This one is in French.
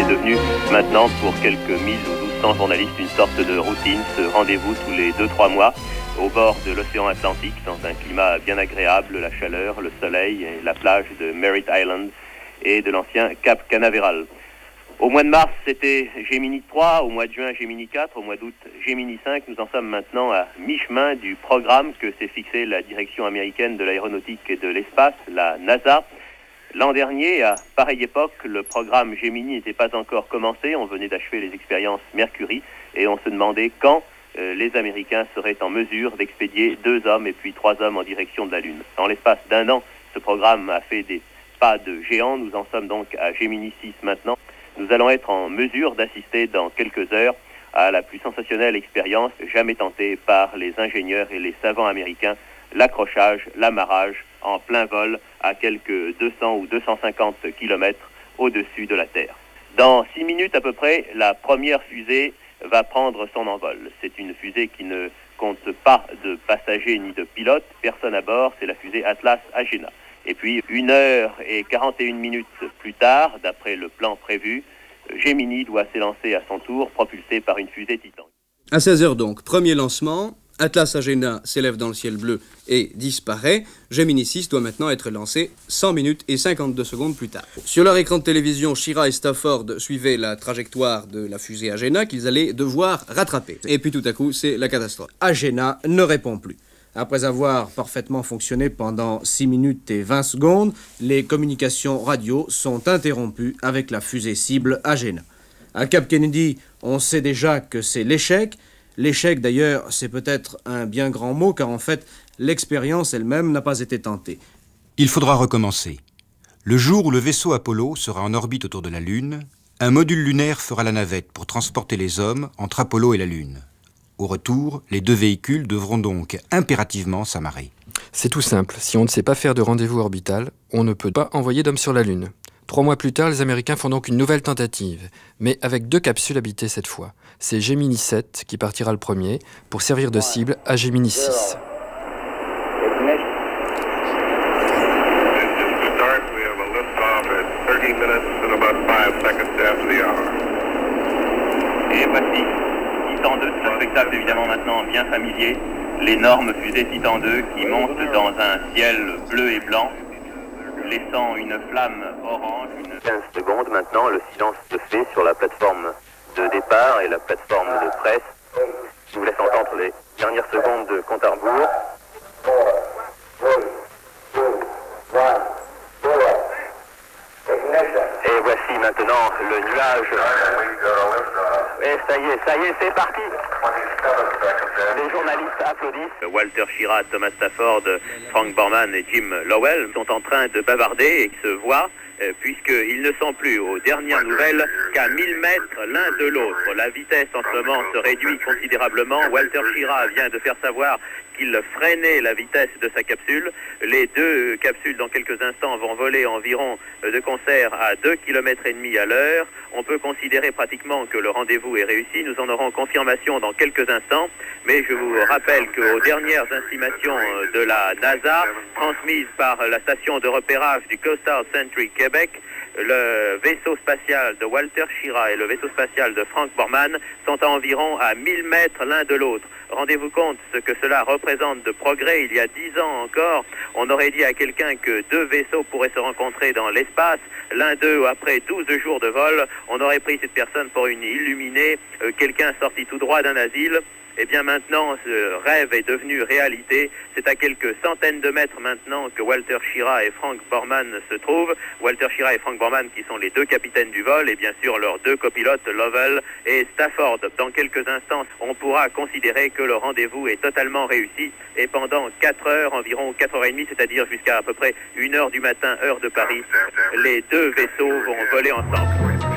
devenu maintenant pour quelques 1000 ou 1200 journalistes une sorte de routine, ce rendez-vous tous les 2-3 mois au bord de l'océan Atlantique dans un climat bien agréable, la chaleur, le soleil et la plage de Merritt Island et de l'ancien Cap Canaveral. Au mois de mars, c'était Gemini 3, au mois de juin, Gemini 4, au mois d'août, Gemini 5. Nous en sommes maintenant à mi-chemin du programme que s'est fixé la direction américaine de l'aéronautique et de l'espace, la NASA. L'an dernier, à pareille époque, le programme Gemini n'était pas encore commencé. On venait d'achever les expériences Mercury et on se demandait quand les Américains seraient en mesure d'expédier 2 hommes et puis 3 hommes en direction de la Lune. En l'espace d'1 an, ce programme a fait des pas de géant. Nous en sommes donc à Gemini 6 maintenant. Nous allons être en mesure d'assister dans quelques heures à la plus sensationnelle expérience jamais tentée par les ingénieurs et les savants américains, l'accrochage, l'amarrage en plein vol à quelques 200 ou 250 kilomètres au-dessus de la Terre. Dans 6 minutes à peu près, la première fusée va prendre son envol. C'est une fusée qui ne compte pas de passagers ni de pilotes, personne à bord, c'est la fusée Atlas Agena. Et puis, 1h41 plus tard, d'après le plan prévu, Gemini doit s'élancer à son tour, propulsé par une fusée Titan. À 16h donc, premier lancement, Atlas Agena s'élève dans le ciel bleu et disparaît. Gemini 6 doit maintenant être lancé 100 minutes et 52 secondes plus tard. Sur leur écran de télévision, Schirra et Stafford suivaient la trajectoire de la fusée Agena qu'ils allaient devoir rattraper. Et puis tout à coup, c'est la catastrophe. Agena ne répond plus. Après avoir parfaitement fonctionné pendant 6 minutes et 20 secondes, les communications radio sont interrompues avec la fusée cible Agena. À Cap Kennedy, on sait déjà que c'est l'échec. L'échec, d'ailleurs, c'est peut-être un bien grand mot, car en fait, l'expérience elle-même n'a pas été tentée. Il faudra recommencer. Le jour où le vaisseau Apollo sera en orbite autour de la Lune, un module lunaire fera la navette pour transporter les hommes entre Apollo et la Lune. Au retour, les 2 véhicules devront donc impérativement s'amarrer. C'est tout simple. Si on ne sait pas faire de rendez-vous orbital, on ne peut pas envoyer d'hommes sur la Lune. 3 mois plus tard, les Américains font donc une nouvelle tentative, mais avec 2 capsules habitées cette fois. C'est Gemini 7 qui partira le premier pour servir de cible à Gemini 6. Et voici Titan 2, c'est un spectacle évidemment maintenant bien familier. L'énorme fusée Titan 2 qui monte dans un ciel bleu et blanc, laissant une flamme orange. 15 secondes maintenant, le silence se fait sur la plateforme de départ et la plateforme de presse. Je vous laisse entendre les dernières secondes de compte à rebours. Et voici maintenant le nuage. Et ça y est, c'est parti. Les journalistes applaudissent. Walter Schirra, Thomas Stafford, Frank Borman et Jim Lowell sont en train de bavarder et se voient puisqu'ils ne sont plus aux dernières nouvelles qu'à 1000 mètres l'un de l'autre. La vitesse en ce moment se réduit considérablement. Walter Schirra vient de faire savoir qu'il freinait la vitesse de sa capsule. Les 2 capsules, dans quelques instants, vont voler environ de concert à 2,5 km à l'heure. On peut considérer pratiquement que le rendez-vous est réussi. Nous en aurons confirmation dans quelques instants. Mais je vous rappelle qu'aux dernières estimations de la NASA, transmises par la station de repérage du Coastal Century Québec, le vaisseau spatial de Walter Schirra et le vaisseau spatial de Frank Borman sont à environ à 1000 mètres l'un de l'autre. Rendez-vous compte ce que cela représente de progrès. Il y a 10 ans encore, on aurait dit à quelqu'un que 2 vaisseaux pourraient se rencontrer dans l'espace. L'un d'eux, après 12 jours de vol, on aurait pris cette personne pour une illuminée, quelqu'un sorti tout droit d'un asile. Eh bien maintenant, ce rêve est devenu réalité. C'est à quelques centaines de mètres maintenant que Walter Schirra et Frank Borman se trouvent. Walter Schirra et Frank Borman qui sont les 2 capitaines du vol et bien sûr leurs 2 copilotes, Lovell et Stafford. Dans quelques instants, on pourra considérer que le rendez-vous est totalement réussi et pendant 4 heures, environ 4h30, c'est-à-dire jusqu'à à peu près 1h du matin, heure de Paris, les 2 vaisseaux vont voler ensemble.